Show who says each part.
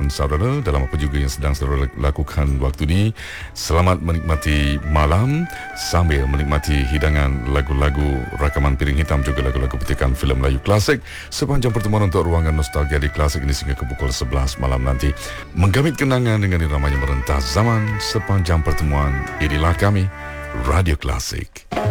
Speaker 1: kesihatan saudara dalam apa juga yang sedang saudara lakukan waktu ini. Selamat menikmati malam sambil menikmati hidangan lagu-lagu rakaman piring hitam, juga lagu-lagu petikan filem Melayu klasik sepanjang pertemuan untuk ruangan nostalgia di klasik ini sehingga ke pukul 11 malam nanti. Menggamit kenangan dengan irama yang merentas zaman sepanjang pertemuan. Inilah kami, Radio Klasik.